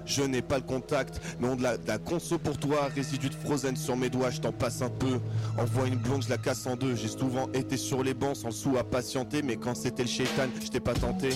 Je n'ai pas le contact, mais on de la conso pour toi. Résidu de Frozen sur mes doigts, je t'en passe un peu. Envoie une blonde, je la casse en deux. J'ai souvent été sur les bancs sans sous à patienter, mais quand c'était le shaitan, je t'ai pas tenté.